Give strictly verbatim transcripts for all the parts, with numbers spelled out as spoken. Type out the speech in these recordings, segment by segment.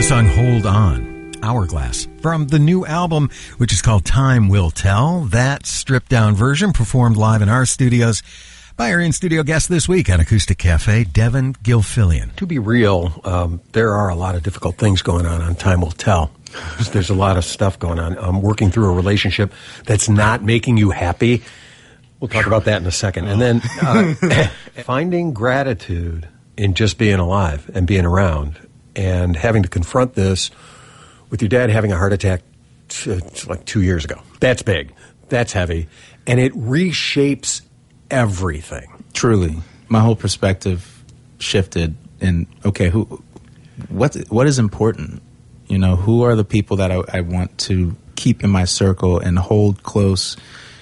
song Hold On, Hourglass, from the new album, which is called Time Will Tell. That stripped-down version performed live in our studios by our in-studio guest this week on Acoustic Cafe, Devin Gilfillian. To be real, um, there are a lot of difficult things going on on Time Will Tell. There's a lot of stuff going on. I'm working through a relationship that's not making you happy. We'll talk about that in a second. And then uh, finding gratitude in just being alive and being around, and having to confront this with your dad having a heart attack t- t- like two years ago. That's big. That's heavy. And it reshapes everything. Truly. My whole perspective shifted in, okay, who, what, what is important? You know, who are the people that I, I want to keep in my circle and hold close?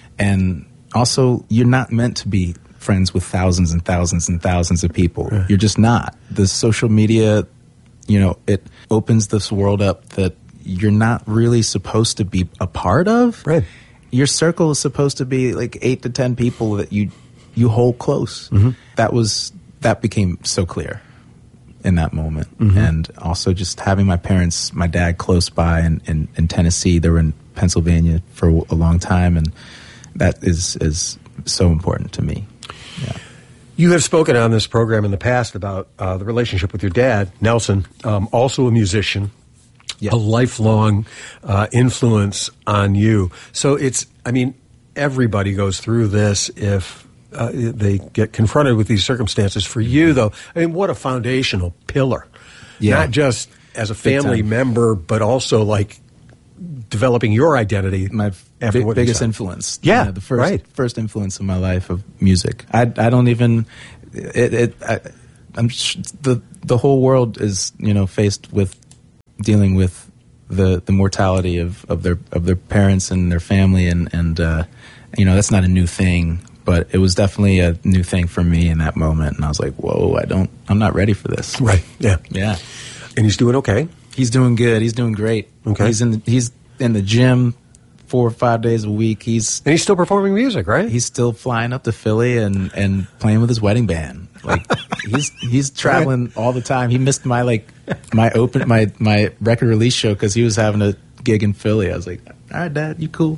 And also, you're not meant to be friends with thousands and thousands and thousands of people. Right. You're just not. The social media, you know, it opens this world up that you're not really supposed to be a part of. Right. Your circle is supposed to be like eight to ten people that you you hold close. Mm-hmm. That was that became so clear in that moment. Mm-hmm. And also just having my parents, my dad close by in, in, in Tennessee. They were in Pennsylvania for a long time, and that is is so important to me. Yeah. You have spoken on this program in the past about uh, the relationship with your dad, Nelson, um, also a musician, yeah. a lifelong uh, influence on you. So it's, I mean, everybody goes through this if uh, they get confronted with these circumstances. For you, though, I mean, what a foundational pillar. Yeah. Not just as a family member, but also like developing your identity. My after big, what biggest influence. Yeah, you know, the first right. first influence in my life of music. I I don't even it. it I, I'm the the whole world is, you know, faced with dealing with the the mortality of, of their of their parents and their family, and and uh, you know, that's not a new thing, but it was definitely a new thing for me in that moment. And I was like, whoa, I don't, I'm not ready for this. Right. Yeah. Yeah. And he's doing okay. He's doing good. He's doing great. Okay. He's in the, he's in the gym four or five days a week. He's and he's still performing music, right? He's still flying up to Philly and, and playing with his wedding band. Like he's he's traveling right. all the time. He missed my like my open my my record release show because he was having a gig in Philly. I was like, all right, Dad, you cool?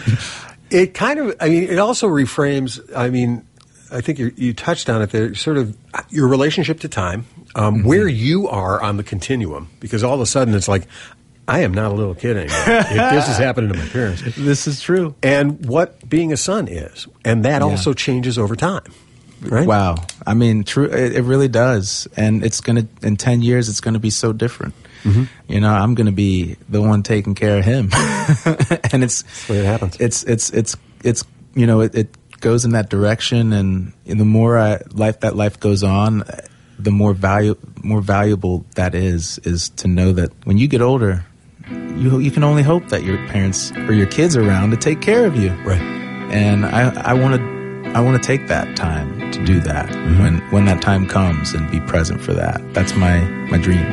It kind of, I mean, it also reframes. I mean, I think you you touched on it there. Sort of your relationship to time, um, mm-hmm. where you are on the continuum, because all of a sudden it's like, I am not a little kid anymore. If this is happening to my parents. This is true. And what being a son is. And that yeah. also changes over time. Right? Wow. I mean, true. It, it really does. And it's going to, in ten years, it's going to be so different. Mm-hmm. You know, I'm going to be the one taking care of him. And it's, That's the way it happens. It's, it's, it's, it's, you know, it, it goes in that direction. And the more I, life, that life goes on, the more value, more valuable that is, is to know that when you get older, you you can only hope that your parents or your kids are around to take care of you. Right. And I I want to I want to take that time to do that, mm-hmm. when when that time comes, and be present for that. That's my my dream.